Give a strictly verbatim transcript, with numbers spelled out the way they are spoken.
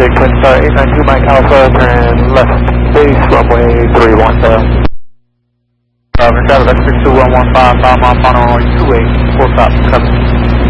traffic, Twin Star eight nine two Mike Alpha, turn left base, runway three one zero. Uh, Travis, six two one one five, five mile final, two eight, full stop, cover.